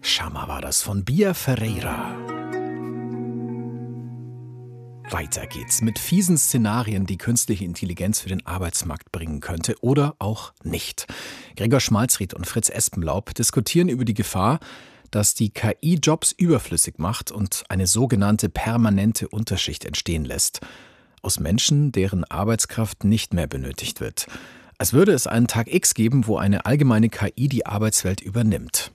Schama war das von Bia Ferreira. Weiter geht's mit fiesen Szenarien, die künstliche Intelligenz für den Arbeitsmarkt bringen könnte oder auch nicht. Gregor Schmalzried und Fritz Espenlaub diskutieren über die Gefahr, dass die KI Jobs überflüssig macht und eine sogenannte permanente Unterschicht entstehen lässt. Aus Menschen, deren Arbeitskraft nicht mehr benötigt wird. Als würde es einen Tag X geben, wo eine allgemeine KI die Arbeitswelt übernimmt.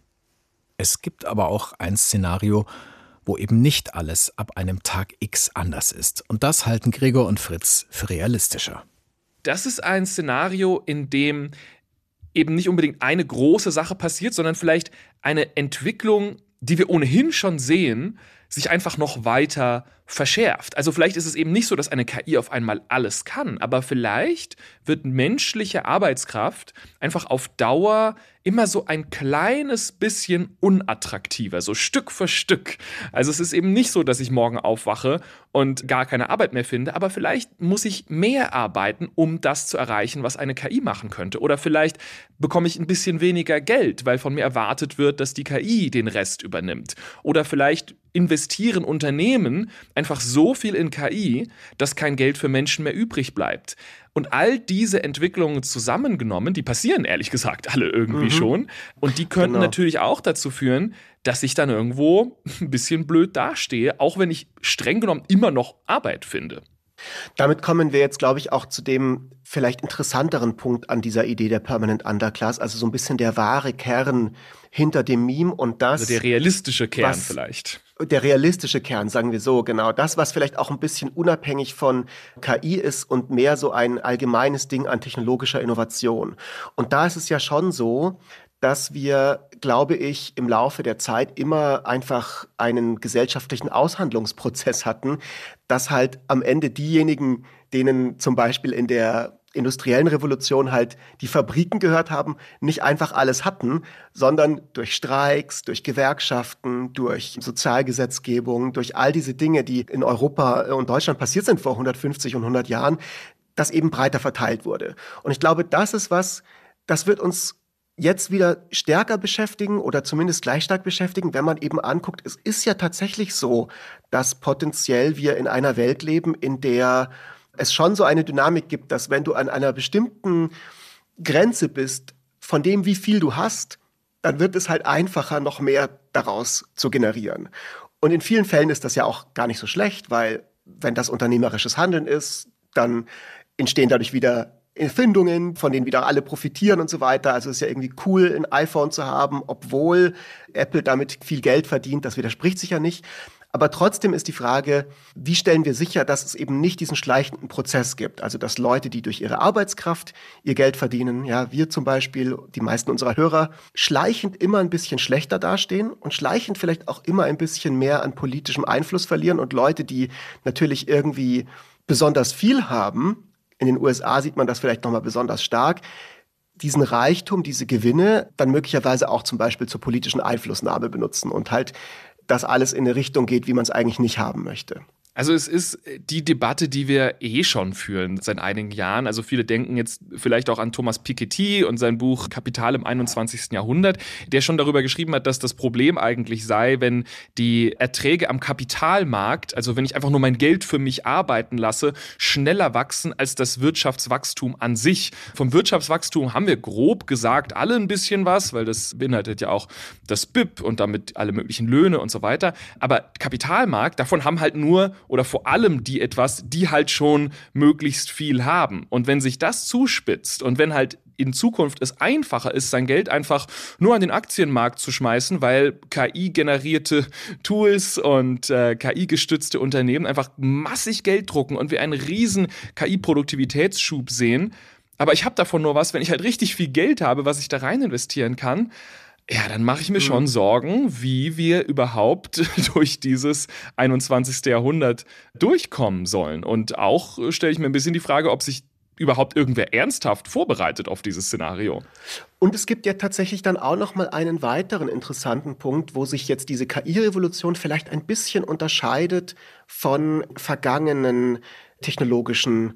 Es gibt aber auch ein Szenario, wo eben nicht alles ab einem Tag X anders ist. Und das halten Gregor und Fritz für realistischer. Das ist ein Szenario, in dem eben nicht unbedingt eine große Sache passiert, sondern vielleicht eine Entwicklung, die wir ohnehin schon sehen, sich einfach noch weiter verschärft. Also vielleicht ist es eben nicht so, dass eine KI auf einmal alles kann, aber vielleicht wird menschliche Arbeitskraft einfach auf Dauer immer so ein kleines bisschen unattraktiver, so Stück für Stück. Also es ist eben nicht so, dass ich morgen aufwache und gar keine Arbeit mehr finde, aber vielleicht muss ich mehr arbeiten, um das zu erreichen, was eine KI machen könnte. Oder vielleicht bekomme ich ein bisschen weniger Geld, weil von mir erwartet wird, dass die KI den Rest übernimmt. Oder vielleicht investieren Unternehmen einfach so viel in KI, dass kein Geld für Menschen mehr übrig bleibt. Und all diese Entwicklungen zusammengenommen, die passieren ehrlich gesagt alle irgendwie schon. Und die könnten natürlich auch dazu führen, dass ich dann irgendwo ein bisschen blöd dastehe, auch wenn ich streng genommen immer noch Arbeit finde. Damit kommen wir jetzt, glaube ich, auch zu dem vielleicht interessanteren Punkt an dieser Idee der Permanent Underclass, also so ein bisschen der wahre Kern hinter dem Meme und das... Also der realistische Kern vielleicht. Der realistische Kern, sagen wir so, genau. Das, was vielleicht auch ein bisschen unabhängig von KI ist und mehr so ein allgemeines Ding an technologischer Innovation. Und da ist es ja schon so, dass wir, glaube ich, im Laufe der Zeit immer einfach einen gesellschaftlichen Aushandlungsprozess hatten, dass halt am Ende diejenigen, denen zum Beispiel in der industriellen Revolution halt die Fabriken gehört haben, nicht einfach alles hatten, sondern durch Streiks, durch Gewerkschaften, durch Sozialgesetzgebung, durch all diese Dinge, die in Europa und Deutschland passiert sind vor 150 und 100 Jahren, das eben breiter verteilt wurde. Und ich glaube, das ist was, das wird uns jetzt wieder stärker beschäftigen oder zumindest gleich stark beschäftigen, wenn man eben anguckt, es ist ja tatsächlich so, dass potenziell wir in einer Welt leben, in der es schon so eine Dynamik gibt, dass wenn du an einer bestimmten Grenze bist, von dem, wie viel du hast, dann wird es halt einfacher, noch mehr daraus zu generieren. Und in vielen Fällen ist das ja auch gar nicht so schlecht, weil wenn das unternehmerisches Handeln ist, dann entstehen dadurch wieder Erfindungen, von denen wieder alle profitieren und so weiter. Also es ist ja irgendwie cool, ein iPhone zu haben, obwohl Apple damit viel Geld verdient. Das widerspricht sich ja nicht. Aber trotzdem ist die Frage, wie stellen wir sicher, dass es eben nicht diesen schleichenden Prozess gibt? Also dass Leute, die durch ihre Arbeitskraft ihr Geld verdienen, ja, wir zum Beispiel, die meisten unserer Hörer, schleichend immer ein bisschen schlechter dastehen und schleichend vielleicht auch immer ein bisschen mehr an politischem Einfluss verlieren. Und Leute, die natürlich irgendwie besonders viel haben, in den USA sieht man das vielleicht nochmal besonders stark, diesen Reichtum, diese Gewinne dann möglicherweise auch zum Beispiel zur politischen Einflussnahme benutzen und halt, dass alles in eine Richtung geht, wie man es eigentlich nicht haben möchte. Also es ist die Debatte, die wir schon führen seit einigen Jahren. Also viele denken jetzt vielleicht auch an Thomas Piketty und sein Buch Kapital im 21. Jahrhundert, der schon darüber geschrieben hat, dass das Problem eigentlich sei, wenn die Erträge am Kapitalmarkt, also wenn ich einfach nur mein Geld für mich arbeiten lasse, schneller wachsen als das Wirtschaftswachstum an sich. Vom Wirtschaftswachstum haben wir grob gesagt alle ein bisschen was, weil das beinhaltet ja auch das BIP und damit alle möglichen Löhne und so weiter. Aber Kapitalmarkt, davon haben halt nur oder vor allem die etwas, die halt schon möglichst viel haben. Und wenn sich das zuspitzt und wenn halt in Zukunft es einfacher ist, sein Geld einfach nur an den Aktienmarkt zu schmeißen, weil KI-generierte Tools und KI-gestützte Unternehmen einfach massig Geld drucken und wir einen riesen KI-Produktivitätsschub sehen. Aber ich habe davon nur was, wenn ich halt richtig viel Geld habe, was ich da rein investieren kann. Ja, dann mache ich mir schon Sorgen, wie wir überhaupt durch dieses 21. Jahrhundert durchkommen sollen. Und auch stelle ich mir ein bisschen die Frage, ob sich überhaupt irgendwer ernsthaft vorbereitet auf dieses Szenario. Und es gibt ja tatsächlich dann auch noch mal einen weiteren interessanten Punkt, wo sich jetzt diese KI-Revolution vielleicht ein bisschen unterscheidet von vergangenen technologischen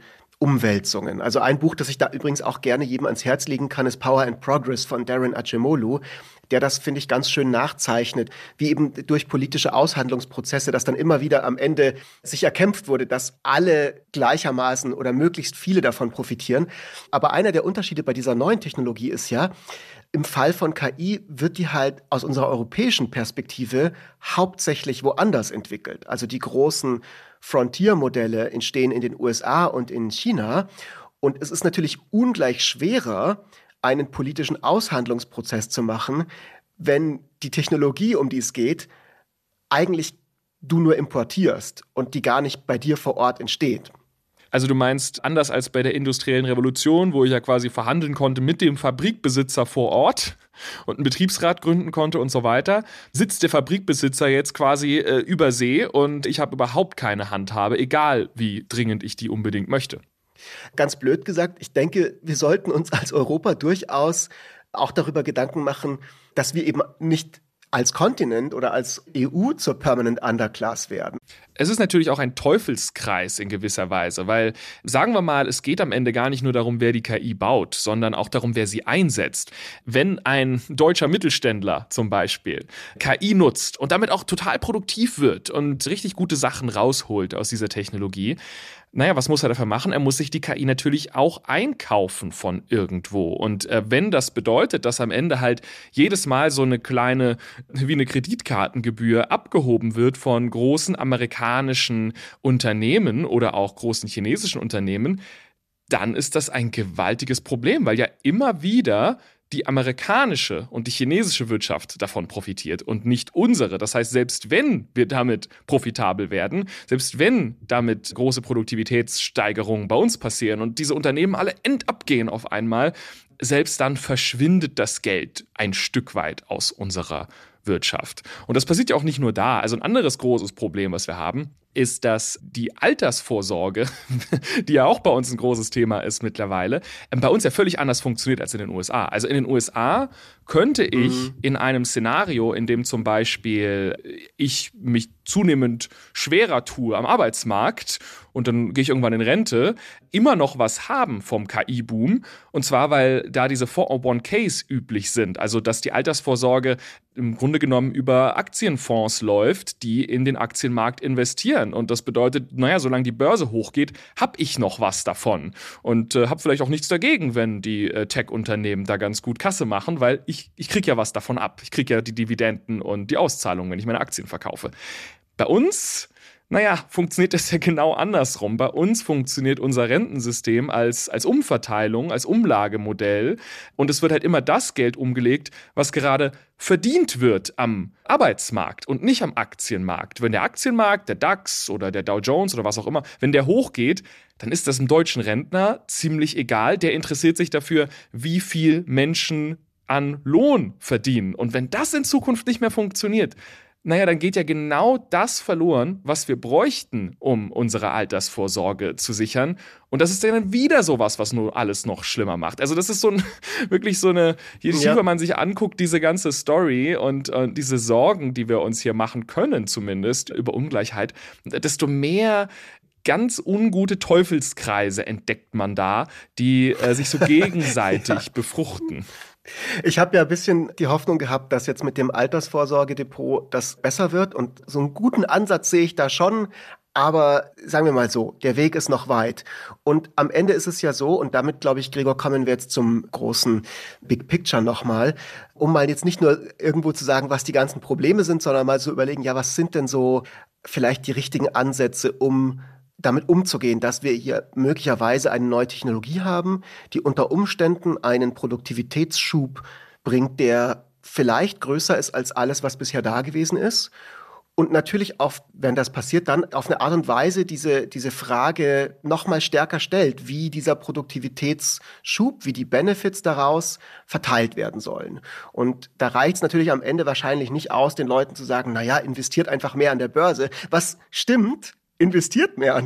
Umwälzungen. Also ein Buch, das ich da übrigens auch gerne jedem ans Herz legen kann, ist Power and Progress von Daron Acemoglu, der das, finde ich, ganz schön nachzeichnet, wie eben durch politische Aushandlungsprozesse, dass dann immer wieder am Ende sich erkämpft wurde, dass alle gleichermaßen oder möglichst viele davon profitieren. Aber einer der Unterschiede bei dieser neuen Technologie ist ja, im Fall von KI wird die halt aus unserer europäischen Perspektive hauptsächlich woanders entwickelt. Also die großen Frontier-Modelle entstehen in den USA und in China. Und es ist natürlich ungleich schwerer, einen politischen Aushandlungsprozess zu machen, wenn die Technologie, um die es geht, eigentlich du nur importierst und die gar nicht bei dir vor Ort entsteht. Also du meinst, anders als bei der industriellen Revolution, wo ich ja quasi verhandeln konnte mit dem Fabrikbesitzer vor Ort und einen Betriebsrat gründen konnte und so weiter, sitzt der Fabrikbesitzer jetzt quasi über See und ich habe überhaupt keine Handhabe, egal wie dringend ich die unbedingt möchte. Ganz blöd gesagt, ich denke, wir sollten uns als Europa durchaus auch darüber Gedanken machen, dass wir eben nicht als Kontinent oder als EU zur Permanent Underclass werden. Es ist natürlich auch ein Teufelskreis in gewisser Weise, weil, sagen wir mal, es geht am Ende gar nicht nur darum, wer die KI baut, sondern auch darum, wer sie einsetzt. Wenn ein deutscher Mittelständler zum Beispiel KI nutzt und damit auch total produktiv wird und richtig gute Sachen rausholt aus dieser Technologie, naja, was muss er dafür machen? Er muss sich die KI natürlich auch einkaufen von irgendwo. Und wenn das bedeutet, dass am Ende halt jedes Mal so eine kleine, wie eine Kreditkartengebühr abgehoben wird von großen amerikanischen Unternehmen oder auch großen chinesischen Unternehmen, dann ist das ein gewaltiges Problem, weil ja immer wieder die amerikanische und die chinesische Wirtschaft davon profitiert und nicht unsere. Das heißt, selbst wenn wir damit profitabel werden, selbst wenn damit große Produktivitätssteigerungen bei uns passieren und diese Unternehmen alle endabgehen auf einmal, selbst dann verschwindet das Geld ein Stück weit aus unserer Wirtschaft. Und das passiert ja auch nicht nur da. Also ein anderes großes Problem, was wir haben, ist, dass die Altersvorsorge, die ja auch bei uns ein großes Thema ist mittlerweile, bei uns ja völlig anders funktioniert als in den USA. Also in den USA könnte ich in einem Szenario, in dem zum Beispiel ich mich zunehmend schwerer tue am Arbeitsmarkt und dann gehe ich irgendwann in Rente, immer noch was haben vom KI-Boom. Und zwar, weil da diese 401ks üblich sind. Also, dass die Altersvorsorge im Grunde genommen über Aktienfonds läuft, die in den Aktienmarkt investieren. Und das bedeutet, naja, solange die Börse hochgeht, habe ich noch was davon. Und habe vielleicht auch nichts dagegen, wenn die Tech-Unternehmen da ganz gut Kasse machen, weil ich kriege ja was davon ab. Ich kriege ja die Dividenden und die Auszahlungen, wenn ich meine Aktien verkaufe. Bei uns, naja, funktioniert das ja genau andersrum. Bei uns funktioniert unser Rentensystem als Umverteilung, als Umlagemodell. Und es wird halt immer das Geld umgelegt, was gerade verdient wird am Arbeitsmarkt und nicht am Aktienmarkt. Wenn der Aktienmarkt, der DAX oder der Dow Jones oder was auch immer, wenn der hochgeht, dann ist das einem deutschen Rentner ziemlich egal. Der interessiert sich dafür, wie viel Menschen an Lohn verdienen. Und wenn das in Zukunft nicht mehr funktioniert, naja, dann geht ja genau das verloren, was wir bräuchten, um unsere Altersvorsorge zu sichern. Und das ist dann wieder sowas, was nur alles noch schlimmer macht. Also das ist wirklich so eine, je tiefer man sich anguckt, diese ganze Story und diese Sorgen, die wir uns hier machen können zumindest über Ungleichheit, desto mehr ganz ungute Teufelskreise entdeckt man da, die sich so gegenseitig befruchten. Ich habe ja ein bisschen die Hoffnung gehabt, dass jetzt mit dem Altersvorsorgedepot das besser wird. Und so einen guten Ansatz sehe ich da schon. Aber sagen wir mal so, der Weg ist noch weit. Und am Ende ist es ja so, und damit, glaube ich, Gregor, kommen wir jetzt zum großen Big Picture nochmal, um mal jetzt nicht nur irgendwo zu sagen, was die ganzen Probleme sind, sondern mal so überlegen, ja, was sind denn so vielleicht die richtigen Ansätze, um damit umzugehen, dass wir hier möglicherweise eine neue Technologie haben, die unter Umständen einen Produktivitätsschub bringt, der vielleicht größer ist als alles, was bisher da gewesen ist. Und natürlich auch, wenn das passiert, dann auf eine Art und Weise diese Frage noch mal stärker stellt, wie dieser Produktivitätsschub, wie die Benefits daraus verteilt werden sollen. Und da reicht es natürlich am Ende wahrscheinlich nicht aus, den Leuten zu sagen, naja, investiert einfach mehr an der Börse. Was stimmt, investiert mehr an